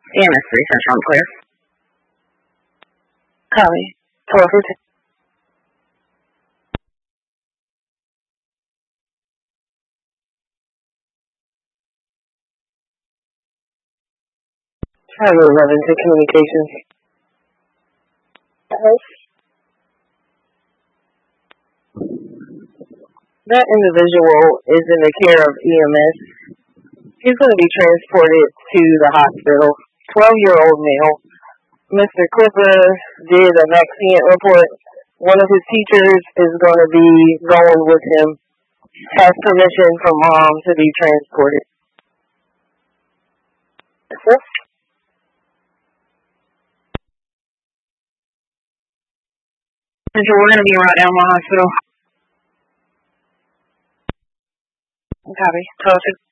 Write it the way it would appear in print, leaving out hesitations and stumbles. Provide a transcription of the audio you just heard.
EMS 3 Central and clear. Copy. 1215. Charlie 11 to communications. That individual is in the care of EMS. He's going to be transported to the hospital. 12-year-old male. Mr. Clipper did a vaccine report. One of his teachers is going to be going with him. Has permission from mom to be transported. We're going to be right down my hospital. Copy. 12